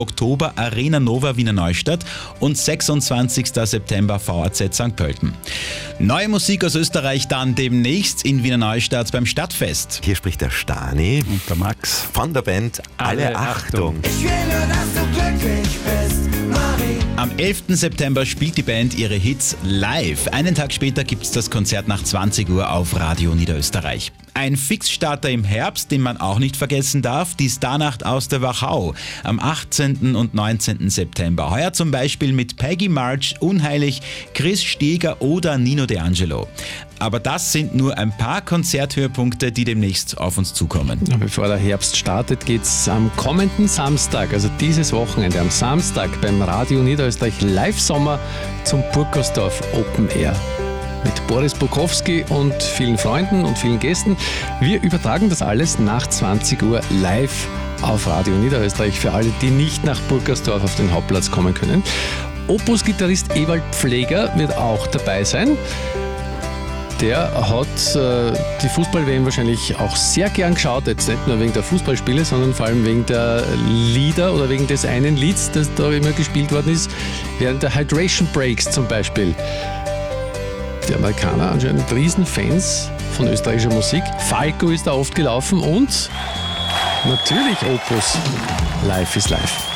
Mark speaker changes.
Speaker 1: Oktober Arena Nova Wiener Neustadt und 26. September VAZ St. Pölten. Neue Musik aus Österreich dann demnächst in Wiener Neustadt beim Stadtfest.
Speaker 2: Hier spricht der Stani
Speaker 3: und der Max
Speaker 2: von der Band Alle Achtung.
Speaker 4: Ich will nur, dass du glücklich bist, Marie.
Speaker 1: Am 11. September spielt die Band ihre Hits live. Einen Tag später gibt es das Konzert nach 20 Uhr auf Radio Niederösterreich. Ein Fixstarter im Herbst, den man auch nicht vergessen darf, die Starnacht aus der Wachau am 18. und 19. September. Heuer zum Beispiel mit Peggy March, Unheilig, Chris Steger oder Nino D'Angelo. Aber das sind nur ein paar Konzerthöhepunkte, die demnächst auf uns zukommen.
Speaker 3: Bevor der Herbst startet, geht es am kommenden Samstag, also dieses Wochenende am Samstag beim Radio Niederösterreich Live-Sommer zum Burgersdorf Open Air. Mit Boris Bukowski und vielen Freunden und vielen Gästen. Wir übertragen das alles nach 20 Uhr live auf Radio Niederösterreich für alle, die nicht nach Burgersdorf auf den Hauptplatz kommen können. Opus-Gitarrist Ewald Pfleger wird auch dabei sein. Der hat die Fußball-WM wahrscheinlich auch sehr gern geschaut, jetzt nicht nur wegen der Fußballspiele, sondern vor allem wegen der Lieder oder wegen des einen Lieds, das da immer gespielt worden ist, während der Hydration Breaks zum Beispiel. Die Amerikaner anscheinend Riesenfans von österreichischer Musik. Falco ist da oft gelaufen und natürlich Opus. Life is Life.